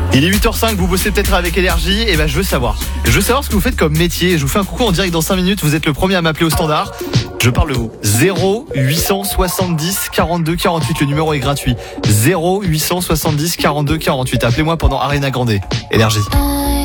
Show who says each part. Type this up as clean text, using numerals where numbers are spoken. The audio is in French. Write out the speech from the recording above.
Speaker 1: Il est 8h05, vous bossez peut-être avec Énergie, et je veux savoir. Je veux savoir ce que vous faites comme métier. Je vous fais un coucou en direct dans 5 minutes, vous êtes le premier à m'appeler au standard. Je parle de vous. 0870 42 48, le numéro est gratuit. 0870 42 48. Appelez-moi pendant Ariana Grande. Énergie.